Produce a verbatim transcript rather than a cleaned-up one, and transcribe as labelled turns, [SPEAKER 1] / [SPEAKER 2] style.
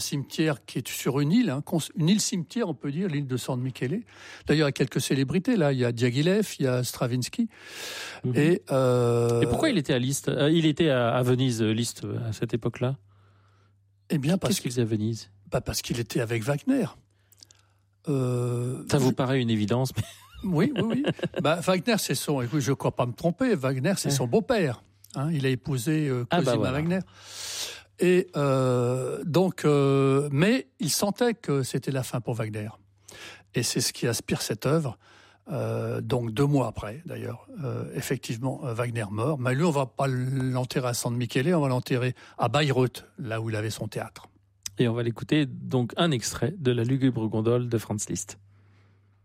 [SPEAKER 1] cimetière qui est sur une île, hein, une île cimetière, on peut dire, l'île de San Michele. D'ailleurs, il y a quelques célébrités là. Il y a Diaghilev, il y a Stravinsky.
[SPEAKER 2] Mmh.
[SPEAKER 1] Et, euh...
[SPEAKER 2] et pourquoi il était à Liszt euh, Il était à, à Venise, Liszt, à cette époque-là.
[SPEAKER 1] Eh bien, parce
[SPEAKER 2] qu'est-ce qu'il faisait à Venise?
[SPEAKER 1] Bah parce qu'il était avec Wagner.
[SPEAKER 2] Euh... Ça vous paraît une évidence mais...
[SPEAKER 1] Oui, oui, oui. bah, Wagner, c'est son. Écoute, je ne crois pas me tromper. Wagner, c'est ouais. son beau-père. Hein, il a épousé euh, Cosima ah bah voilà. Wagner. Et euh, donc, euh, mais il sentait que c'était la fin pour Wagner. Et c'est ce qui aspire cette œuvre. Euh, donc deux mois après, d'ailleurs, euh, effectivement, Wagner mort. Mais lui, on va pas l'enterrer à San Michele, on va l'enterrer à Bayreuth, là où il avait son théâtre.
[SPEAKER 2] Et on va l'écouter donc un extrait de La lugubre gondole de Franz Liszt.